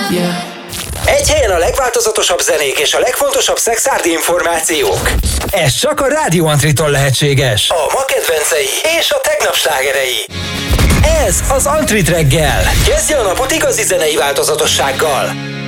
Egy helyen a legváltozatosabb zenék és a legfontosabb szexárdi információk. Ez csak a Rádió Antritól lehetséges. A ma kedvencei és a tegnap slágerei. Ez az Antrit reggel. Kezdje a napot igazi zenei változatossággal.